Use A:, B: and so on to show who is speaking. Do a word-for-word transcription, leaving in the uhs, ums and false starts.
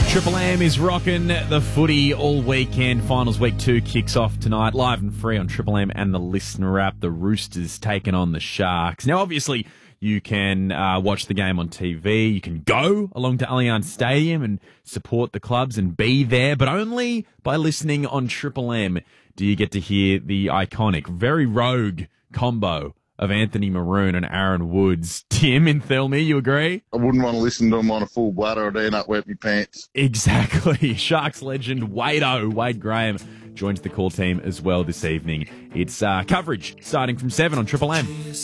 A: Triple M is rocking the footy all weekend. Finals week two kicks off tonight, live and free on Triple M and the Listener app. The Roosters taking on the Sharks. Now, obviously, you can uh, watch the game on T V. You can go along to Allianz Stadium and support the clubs and be there, but only by listening on Triple M do you get to hear the iconic, very rogue combo of Anthony Maroon and Aaron Woods. Tim in Thelmy, you agree?
B: I wouldn't want to listen to him on a full bladder. I'd end up wet my pants.
A: Exactly. Sharks legend Wade-O, Wade Graham, joins the call team as well this evening. It's uh, coverage starting from seven on Triple M.